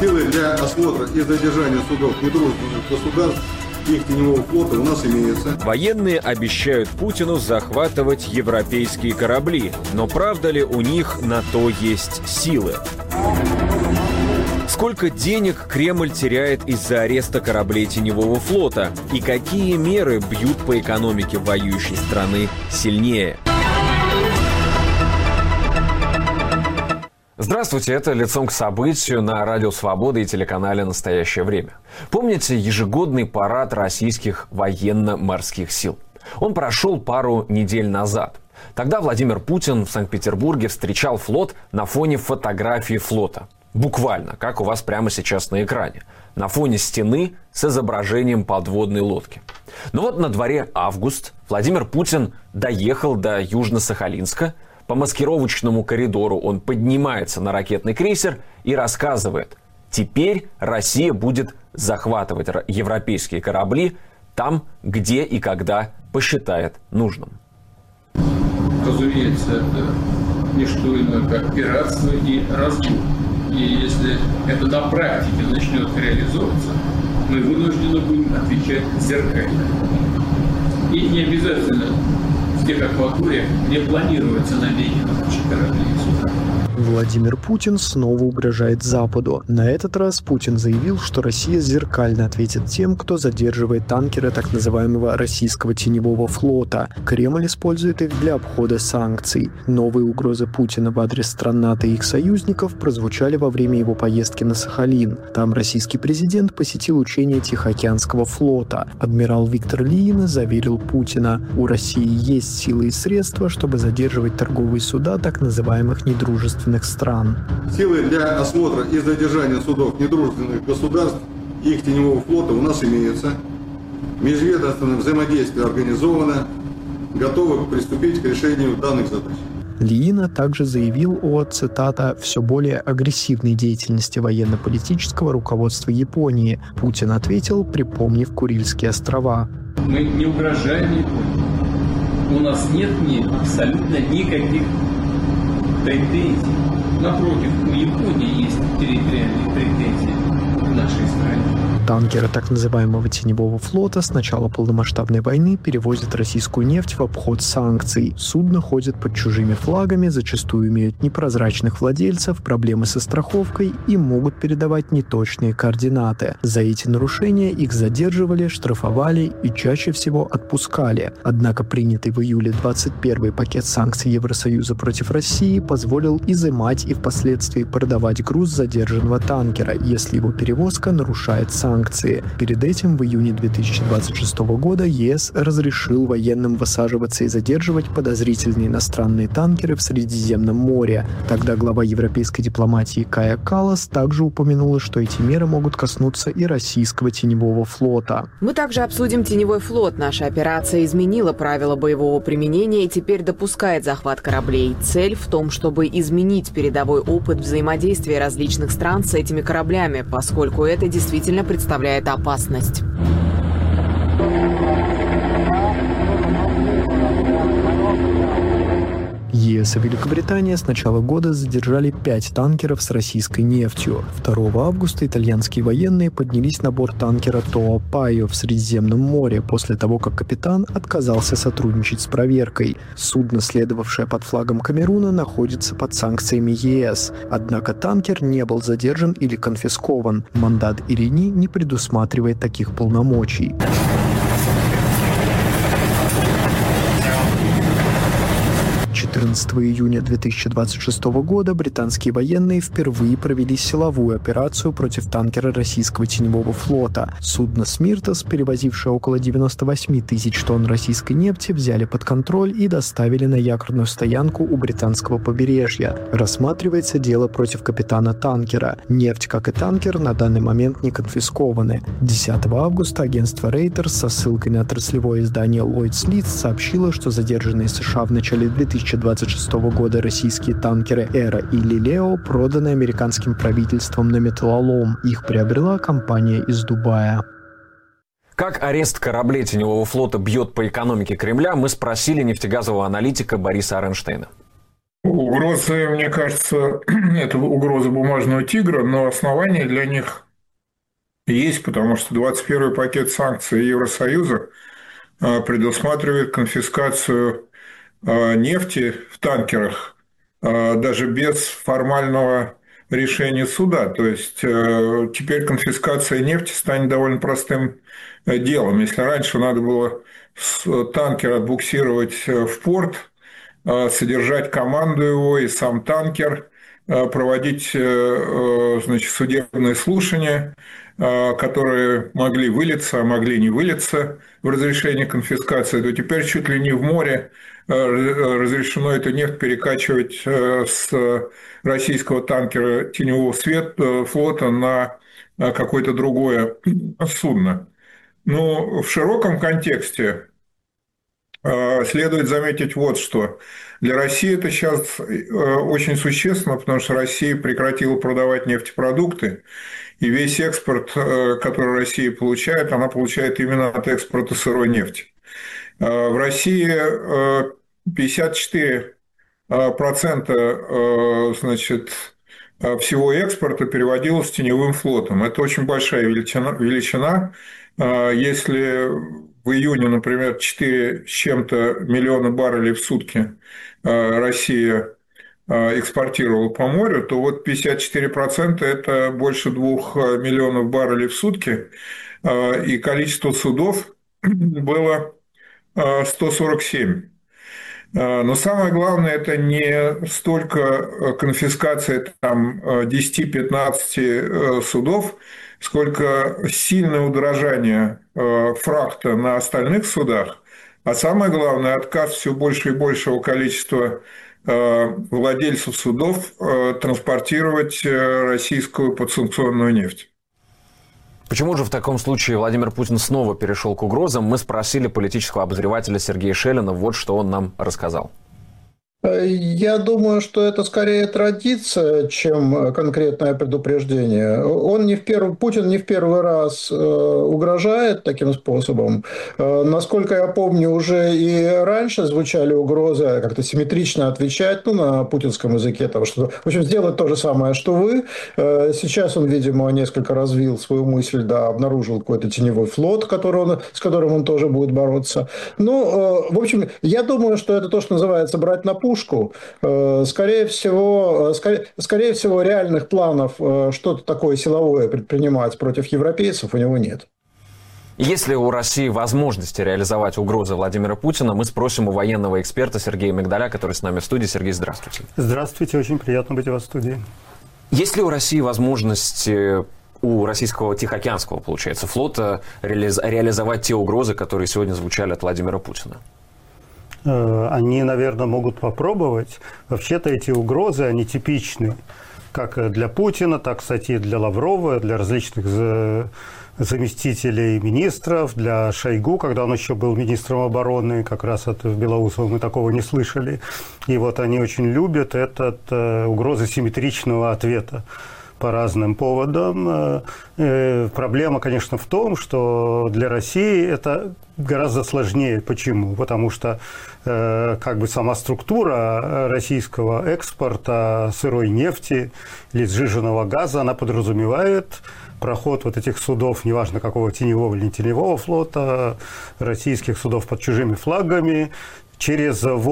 Силы для осмотра и задержания судов недружественных государств и их теневого флота у нас имеются. Военные обещают Путину захватывать европейские корабли. Но правда ли у них на то есть силы? Сколько денег Кремль теряет из-за ареста кораблей теневого флота? И какие меры бьют по экономике воюющей страны сильнее? Здравствуйте, это «Лицом к событию» на Радио Свобода и телеканале «Настоящее время». Помните ежегодный парад российских военно-морских сил? Он прошел пару недель назад. Тогда Владимир Путин в Санкт-Петербурге встречал флот на фоне фотографии флота. Буквально, как у вас прямо сейчас на экране. На фоне стены с изображением подводной лодки. Но вот на дворе август. Владимир Путин доехал до Южно-Сахалинска. По маскировочному коридору он поднимается на ракетный крейсер и рассказывает: теперь Россия будет захватывать европейские корабли там, где и когда посчитает нужным. Разумеется, это не что иное, как пиратство и разбой. И если это на практике начнет реализовываться, мы вынуждены будем отвечать зеркально. И не обязательно в тех акваториях, где планируется наведение наших кораблей и суда. Владимир Путин снова угрожает Западу. На этот раз Путин заявил, что Россия зеркально ответит тем, кто задерживает танкеры так называемого российского теневого флота. Кремль использует их для обхода санкций. Новые угрозы Путина в адрес стран НАТО и их союзников прозвучали во время его поездки на Сахалин. Там российский президент посетил учение Тихоокеанского флота. Адмирал Виктор Лиин заверил Путина: у России есть силы и средства, чтобы задерживать торговые суда так называемых недружественных стран. Силы для осмотра и задержания судов недружественных государств и их теневого флота у нас имеются. Межведомственное взаимодействие организовано. Готовы приступить к решению данных задач. Лиин также заявил о, цитата, «все более агрессивной деятельности военно-политического руководства Японии». Путин ответил, припомнив Курильские острова. Мы не угрожаем Японии. У нас нет абсолютно никаких претензий. Напротив, у Японии есть территориальные претензии к нашей стране. Танкеры так называемого теневого флота с начала полномасштабной войны перевозят российскую нефть в обход санкций. Судно ходит под чужими флагами, зачастую имеют непрозрачных владельцев, проблемы со страховкой и могут передавать неточные координаты. За эти нарушения их задерживали, штрафовали и чаще всего отпускали. Однако принятый в июле 21-й пакет санкций Евросоюза против России позволил изымать и впоследствии продавать груз задержанного танкера, если его перевозка нарушает санкции. Перед этим в июне 2026 года ЕС разрешил военным высаживаться и задерживать подозрительные иностранные танкеры в Средиземном море. Тогда глава европейской дипломатии Кая Каллас также упомянула, что эти меры могут коснуться и российского теневого флота. Мы также обсудим теневой флот. Наша операция изменила правила боевого применения и теперь допускает захват кораблей. Цель в том, чтобы изменить передовой опыт взаимодействия различных стран с этими кораблями, поскольку это действительно представляет опасность. ЕС и Великобритания с начала года задержали 5 танкеров с российской нефтью. 2 августа итальянские военные поднялись на борт танкера Тоа Пайо в Средиземном море после того, как капитан отказался сотрудничать с проверкой. Судно, следовавшее под флагом Камеруна, находится под санкциями ЕС. Однако танкер не был задержан или конфискован. Мандат Ирини не предусматривает таких полномочий. 14 июня 2026 года британские военные впервые провели силовую операцию против танкера российского теневого флота. Судно «Смиртос», перевозившее около 98 тысяч тонн российской нефти, взяли под контроль и доставили на якорную стоянку у британского побережья. Рассматривается дело против капитана танкера. Нефть, как и танкер, на данный момент не конфискованы. 10 августа агентство Reuters со ссылкой на отраслевое издание Lloyd's List сообщило, что задержанные США в начале 2026 года российские танкеры «Эра» и «Лилео» проданы американским правительством на металлолом. Их приобрела компания из Дубая. Как арест кораблей теневого флота бьет по экономике Кремля, мы спросили нефтегазового аналитика Бориса Аренштейна. У угрозы, мне кажется, это угроза бумажного тигра, но основания для них есть, потому что 21-й пакет санкций Евросоюза предусматривает конфискацию нефти в танкерах даже без формального решения суда. То есть теперь конфискация нефти станет довольно простым делом. Если раньше надо было танкер отбуксировать в порт, содержать команду его и сам танкер, проводить, значит, судебные слушания, которые могли вылиться, а могли не вылиться в разрешение конфискации, то теперь чуть ли не в море разрешено эту нефть перекачивать с российского танкера теневого флота на какое-то другое судно. Но в широком контексте следует заметить вот что. Для России это сейчас очень существенно, потому что Россия прекратила продавать нефтепродукты, и весь экспорт, который Россия получает, она получает именно от экспорта сырой нефти. В России 54% значит, всего экспорта переводилось теневым флотом. Это очень большая величина. Если в июне, например, 4 с чем-то миллиона баррелей в сутки Россия экспортировала по морю, то вот 54% – это больше 2 миллионов баррелей в сутки, и количество судов было 147. Но самое главное – это не столько конфискация там 10-15 судов, сколько сильное удорожание фрахта на остальных судах, а самое главное – отказ все больше и большего количества владельцев судов транспортировать российскую подсанкционную нефть. Почему же в таком случае Владимир Путин снова перешел к угрозам? Мы спросили политического обозревателя Сергея Шелина. Вот что он нам рассказал. Я думаю, что это скорее традиция, чем конкретное предупреждение. Путин не в первый раз угрожает таким способом. Насколько я помню, уже и раньше звучали угрозы как-то симметрично отвечать, на путинском языке, того, что, в общем, сделать то же самое, что вы. Сейчас он, видимо, несколько развил свою мысль, обнаружил какой-то теневой флот, с которым он тоже будет бороться. В общем, я думаю, что это то, что называется брать на пушку. Скорее всего, реальных планов что-то такое силовое предпринимать против европейцев у него нет. Есть ли у России возможности реализовать угрозы Владимира Путина? Мы спросим у военного эксперта Сергея Мигдаля, который с нами в студии. Сергей, здравствуйте. Здравствуйте, очень приятно быть у вас в студии. Есть ли у России возможности у российского Тихоокеанского, получается, флота реализовать те угрозы, которые сегодня звучали от Владимира Путина? Они, наверное, могут попробовать. Вообще-то эти угрозы, они типичны как для Путина, так, кстати, и для Лаврова, для различных заместителей министров, для Шойгу, когда он еще был министром обороны, как раз от Белоусова мы такого не слышали. И вот они очень любят угрозы симметричного ответа по разным поводам. Проблема, конечно, в том, что для России это гораздо сложнее. Почему? Потому что сама структура российского экспорта сырой нефти или сжиженного газа, она подразумевает проход вот этих судов, неважно какого теневого или не теневого флота, российских судов под чужими флагами, через